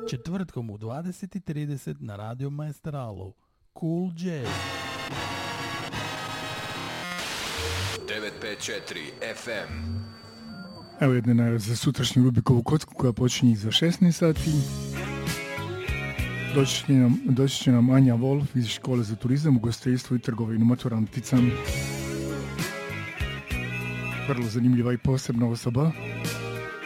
četvrtkom u 20:30 na Radio Maestralu. Cool Jazz. 954 FM. Evo jedne najave za sutrašnju Rubikovu kocku koja počinje za 16 sati. Doći će nam Anja Wolf iz Škole za turizam, ugostiteljstvo i trgovinu Maturantica. Vrlo zanimljiva i posebna osoba.